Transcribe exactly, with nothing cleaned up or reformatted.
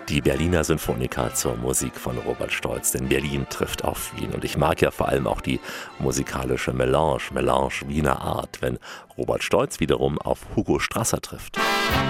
Die Berliner Sinfoniker zur Musik von Robert Stolz, denn Berlin trifft auf Wien. Und ich mag ja vor allem auch die musikalische Melange, Melange Wiener Art, wenn Robert Stolz wiederum auf Hugo Strasser trifft.